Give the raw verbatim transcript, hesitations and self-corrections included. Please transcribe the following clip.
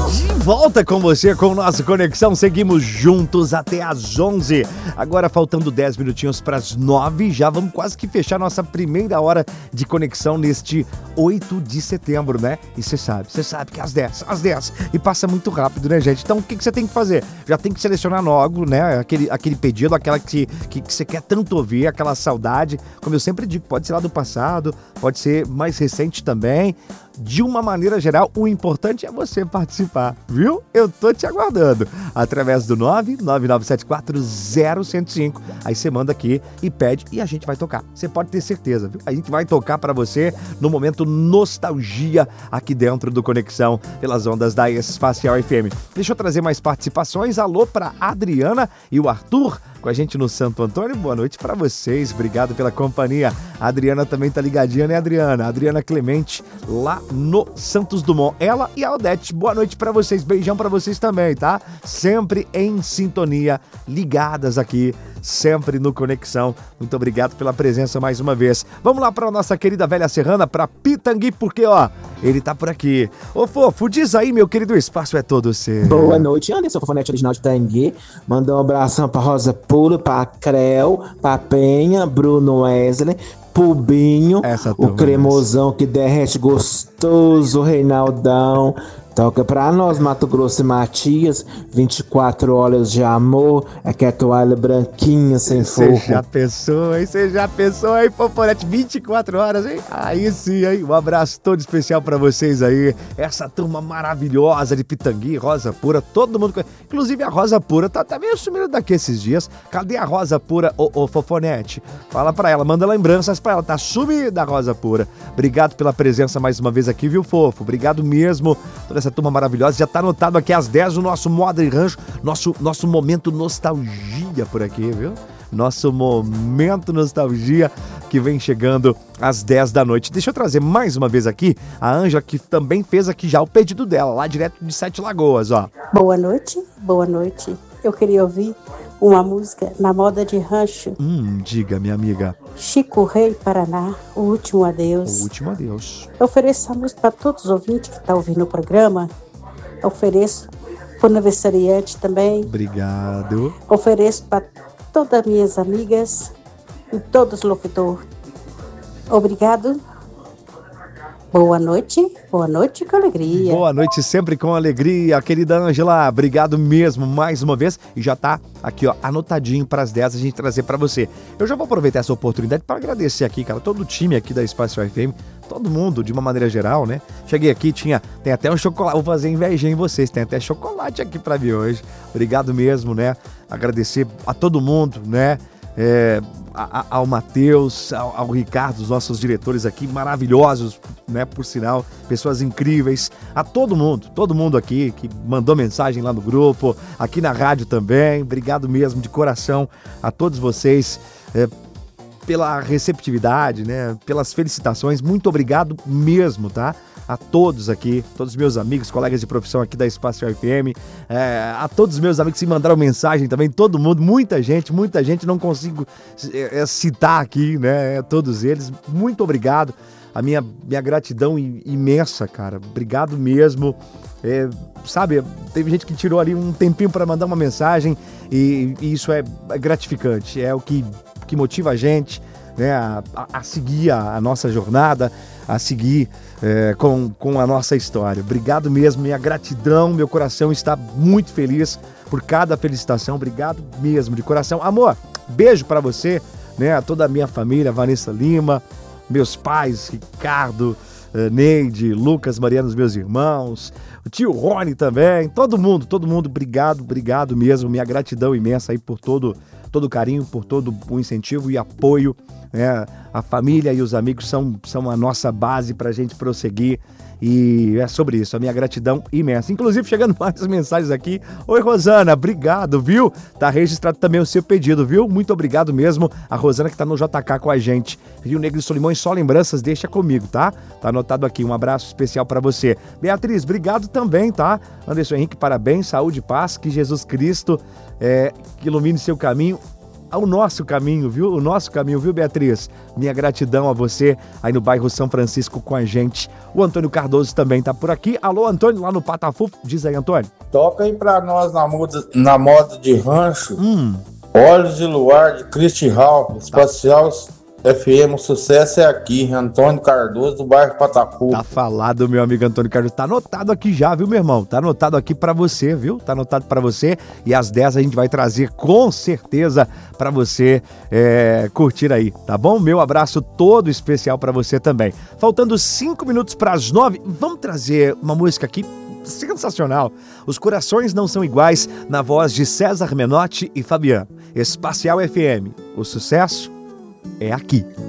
De volta com você, com nossa Conexão. Seguimos juntos até às onze. Agora faltando dez minutinhos para as nove. Já vamos quase que fechar nossa primeira hora de conexão neste oito de setembro, né? E você sabe, você sabe que é às dez, às dez. E passa muito rápido, né, gente? Então o que, que você tem que fazer? Já tem que selecionar logo, né? Aquele, aquele pedido, aquela que, que, que você quer tanto ouvir, aquela saudade. Como eu sempre digo, pode ser lá do passado, pode ser mais recente também. De uma maneira geral, o importante é você participar, viu? Eu tô te aguardando. Através do nove nove nove sete quatro zero um zero cinco. Aí você manda aqui e pede e a gente vai tocar. Você pode ter certeza, viu? A gente vai tocar pra você no momento nostalgia aqui dentro do Conexão pelas ondas da Espacial F M. Deixa eu trazer mais participações. Alô pra Adriana e o Arthur com a gente no Santo Antônio. Boa noite pra vocês. Obrigado pela companhia. A Adriana também tá ligadinha, né, Adriana? Adriana Clemente, lá no Santos Dumont. Ela e a Odete. Boa noite pra vocês. Beijão pra vocês também, tá? Sempre em sintonia, ligadas aqui, sempre no Conexão. Muito obrigado pela presença mais uma vez. Vamos lá pra nossa querida velha serrana, pra Pitangui, porque, ó, ele tá por aqui. Ô, Fofo, diz aí, meu querido, o espaço é todo seu. Boa noite, Anderson, Fofonete original de Pitangui. Mandar um abração pra Rosa Puro, pra Creu, pra Penha, Bruno Wesley, Pubinho, o cremosão que derrete gostoso, Reinaldão. Toca pra nós, Mato Grosso e Matias, vinte e quatro horas de amor, aquela toalha branquinha, sem fogo. Você já pensou, hein? Você já pensou, hein, Fofonete? vinte e quatro horas, hein? Aí sim, hein? Um abraço todo especial pra vocês aí. Essa turma maravilhosa de Pitangui, Rosa Pura, todo mundo... Inclusive a Rosa Pura tá, tá meio sumida daqui esses dias. Cadê a Rosa Pura, ô, ô Fofonete? Fala pra ela, manda lembranças pra ela. Tá sumida a Rosa Pura. Obrigado pela presença mais uma vez aqui, viu, Fofo? Obrigado mesmo. Toda essa turma maravilhosa, já tá anotado aqui às dez o nosso Modern Rancho, nosso, nosso momento nostalgia por aqui, viu? Nosso momento nostalgia que vem chegando às dez da noite. Deixa eu trazer mais uma vez aqui a Ângela, que também fez aqui já o pedido dela, lá direto de Sete Lagoas, ó. Boa noite, boa noite. Eu queria ouvir uma música na moda de rancho. Hum, diga, minha amiga. Chico Rei, Paraná, O Último Adeus. O Último Adeus. Eu ofereço essa música para todos os ouvintes que estão ouvindo o programa. Eu ofereço para o aniversariante também. Obrigado. Ofereço para todas as minhas amigas e todos os locutores. Obrigado. Boa noite, boa noite com alegria. Boa noite sempre com alegria, querida Ângela, obrigado mesmo mais uma vez. E já tá aqui, ó, anotadinho para as dez a gente trazer para você. Eu já vou aproveitar essa oportunidade para agradecer aqui, cara, todo o time aqui da Espaço F M, todo mundo, de uma maneira geral, né? Cheguei aqui, tinha, tem até um chocolate, vou fazer invejinha em vocês, tem até chocolate aqui para mim hoje. Obrigado mesmo, né? Agradecer a todo mundo, né? É, a, a, ao Matheus, ao, ao Ricardo, os nossos diretores aqui, maravilhosos, né, por sinal, pessoas incríveis, a todo mundo, todo mundo aqui que mandou mensagem lá no grupo, aqui na rádio também, obrigado mesmo, de coração, a todos vocês, é, pela receptividade, né, pelas felicitações, muito obrigado mesmo, tá? A todos aqui, todos os meus amigos, colegas de profissão aqui da Espaço F M, é, a todos os meus amigos que mandaram mensagem também, todo mundo, muita gente, muita gente, não consigo é, citar aqui, né, todos eles, muito obrigado, a minha, minha gratidão imensa, cara, obrigado mesmo, é, sabe, teve gente que tirou ali um tempinho para mandar uma mensagem e, e isso é gratificante, é o que, que motiva a gente, né, a, a, a seguir a, a nossa jornada, a seguir é, com, com a nossa história. Obrigado mesmo, minha gratidão, meu coração está muito feliz por cada felicitação, obrigado mesmo, de coração. Amor, beijo para você, né, a toda a minha família, Vanessa Lima, meus pais, Ricardo, Neide, Lucas, Mariana, os meus irmãos, o tio Rony também, todo mundo, todo mundo, obrigado, obrigado mesmo, minha gratidão imensa aí por todo, todo o carinho, por todo o incentivo e apoio, né? A família e os amigos são, são a nossa base para a gente prosseguir e é sobre isso, a minha gratidão imensa. Inclusive chegando mais mensagens aqui. Oi, Rosana, obrigado, viu? Tá registrado também o seu pedido, viu? Muito obrigado mesmo, a Rosana que tá no J K com a gente. Rio Negro e Solimões, só lembranças, deixa comigo, tá? Tá anotado aqui, um abraço especial para você. Beatriz, obrigado também, tá? Anderson Henrique, parabéns, saúde e paz, que Jesus Cristo é, que ilumine seu caminho ao nosso caminho, viu? O nosso caminho, viu, Beatriz? Minha gratidão a você aí no bairro São Francisco com a gente. O Antônio Cardoso também tá por aqui. Alô, Antônio, lá no Patafu. Diz aí, Antônio. Toca aí pra nós na moda, na moda de rancho. Hum. Olhos de Luar, de Christy Hall, Espacial F M, o sucesso é aqui. Antônio Cardoso, do bairro Patafu. Tá falado, meu amigo Antônio Cardoso. Tá anotado aqui já, viu, meu irmão? Tá anotado aqui pra você, viu? Tá anotado pra você. E às dez a gente vai trazer com certeza pra você é, curtir aí, tá bom? Meu abraço todo especial pra você também. Faltando cinco minutos pras nove, vamos trazer uma música aqui sensacional. Os Corações Não São Iguais, na voz de César Menotti e Fabiano. Espacial F M. O sucesso é aqui.